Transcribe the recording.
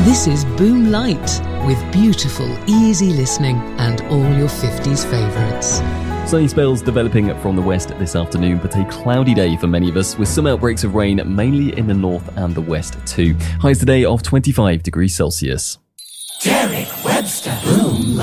This is Boom Light, with beautiful, easy listening and all your 50s favourites. Sunny spells developing from the west this afternoon, but a cloudy day for many of us, with some outbreaks of rain, mainly in the north and the west too. Highs today of 25 degrees Celsius. Derek Webster. Boom Light.